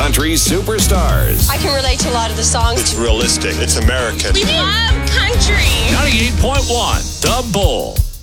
country superstars. I can relate to a lot of the songs. It's realistic. It's American. We love country. 98.1 The Bull.